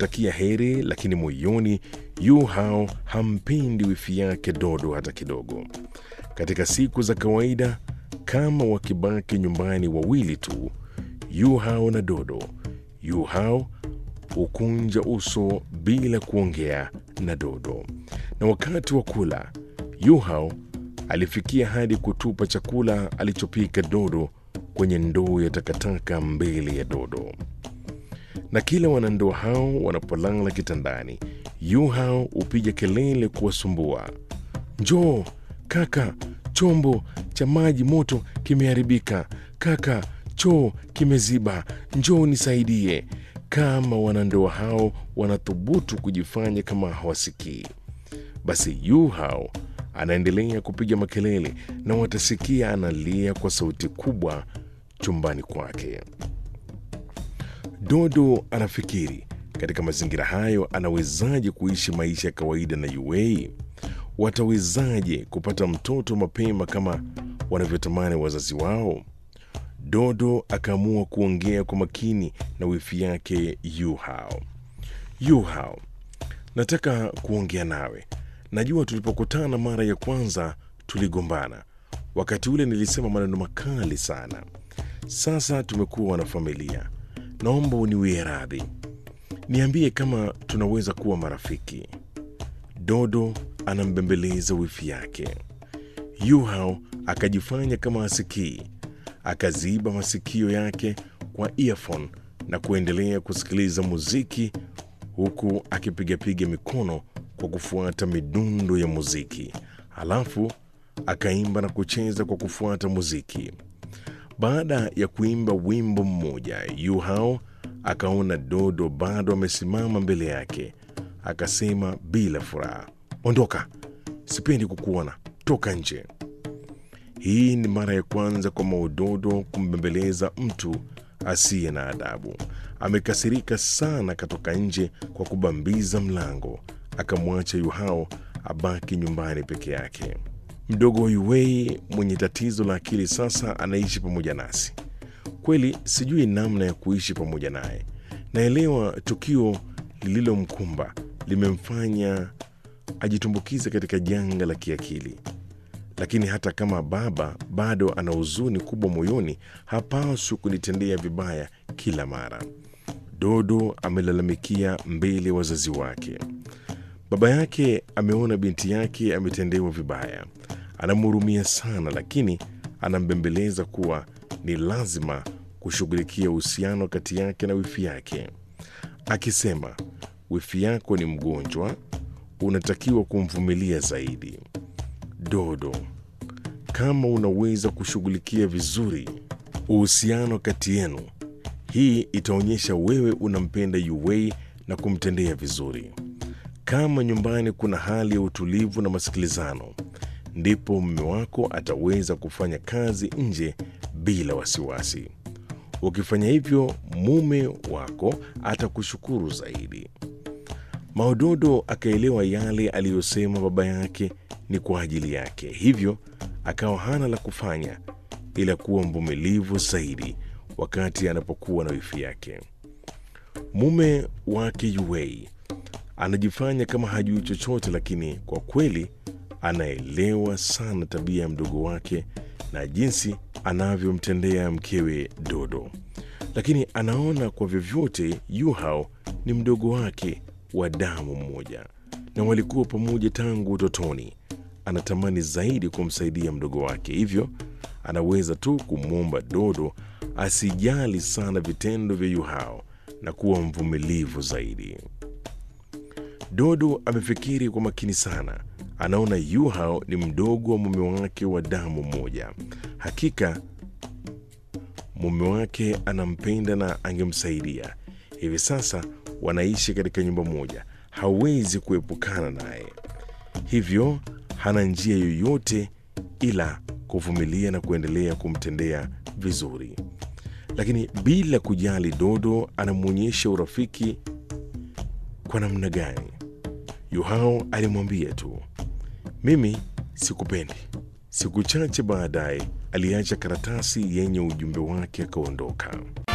kumtakia heri, lakini moyoni Yu Hao hampendi wifi yake Dodo hata kidogo. Katika siku za kawaida, kama wakibaki nyumbani wawili tu, Yu Hao na Dodo, Yu Hao hukunja uso bila kuongea na Dodo. Na wakati wa kula, Yu Hao alifikia hadi kutupa chakula alichopika Dodo kwenye ndoo ya takataka mbele ya Dodo. Na kila wanandoa hao wanapolala kitandani, Yu Hao hupiga kelele kuwasumbua. Njoo kaka, chombo cha maji moto kimeharibika. Kaka, choo kimeziba. Njoo nisaidie. Kama wanandoa hao wanathubutu kujifanya kama hawasikii, basi Yu Hao anaendelea kupiga makelele na watasikia analia kwa sauti kubwa chumbani kwake. Dodo anafikiri katika mazingira hayo anawezaje kuishi maisha ya kawaida na Yue? Watawezaje kupata mtoto mapema kama wanavyotamani wazazi wao? Dodo akaamua kuongea kwa makini na wifi yake Yu Hao. Yu Hao, nataka kuongea nawe. Najua tulipokutana mara ya kwanza tuligombana. Wakati ule nilisema maneno makali sana. Sasa tumekuwa wanafamilia. Naomba uniwie radhi. Niambie kama tunaweza kuwa marafiki. Dodo anambembeleza wifi yake. Yu Hao akajifanya kama hasikii. Akaziba masikio yake kwa earphone na kuendelea kusikiliza muziki huku akipigapiga mikono kwa kufuata midundo ya muziki. Halafu akaimba na kucheza kwa kufuata muziki. Baada ya kuimba wimbo mmoja, Yu Hao akaona Dodo bado amesimama mbele yake. Akasema bila furaha, ondoka, sipendi kukuona, toka nje. Hii ni mara ya kwanza kwa Dodo kumbembeleza mtu asiye na adabu. Amekasirika sana, katoka nje kwa kubambiza mlango, akamwacha Yu Hao abaki nyumbani peke yake. Mdogo Yue mwenye tatizo la akili sasa anaishi pamoja nasi. Kweli sijui namna ya kuishi pamoja naye. Naelewa tukio lililomkumba limemfanya ajitumbukize katika janga la kiakili. Lakini hata kama baba bado ana huzuni kubwa moyoni, hapaswi kunitendea vibaya kila mara. Dodo amelalamikia mbele wazazi wake. Baba yake ameona binti yake ametendewa vibaya. Anamhurumia sana, lakini anambembeleza kuwa ni lazima kushughulikia uhusiano kati yake na wifi yake, akisema wifi yako ni mgonjwa, unatakiwa kumvumilia zaidi. Dodo, kama unaweza kushughulikia vizuri uhusiano kati yenu, hii itaonyesha wewe unampenda Yue na kumtendea vizuri. Kama nyumbani kuna hali ya utulivu na masikilizano, ndipo mume wako ataweza kufanya kazi nje bila wasiwasi. Ukifanya hivyo, mume wako atakushukuru zaidi. Dodo akaelewa yale aliyosema baba yake ni kwa ajili yake, hivyo akawa hana la kufanya ila kuwa mvumilivu zaidi wakati anapokuwa na wifi yake. Mume wake Yue anajifanya kama hajui chochote, lakini kwa kweli anaelewa sana tabia ya mdogo wake na jinsi anavyomtendea mkewe Dodo. Lakini anaona kwa vyovyote Yu Hao ni mdogo wake wa damu mmoja na walikuwa pamoja tangu utotoni. Anatamani zaidi kumsaidia mdogo wake, hivyo anaweza tu kumwomba Dodo asijali sana vitendo vya Yu Hao na kuwa mvumilivu zaidi. Dodo amefikiri kwa makini sana. Anaona Yu Hao ni mdogo wa mume wake wa damu moja. Hakika mume wake anampenda na angemsaidia. Hivi sasa wanaishi katika nyumba moja, hawezi kuepukana naye, hivyo hana njia yoyote ila kuvumilia na kuendelea kumtendea vizuri. Lakini bila kujali Dodo anamwonyesha urafiki kwa namna gani. Yu Hao alimwambia tu, mimi sikupendi. Siku chache baadaye aliacha karatasi yenye ujumbe wake akaondoka.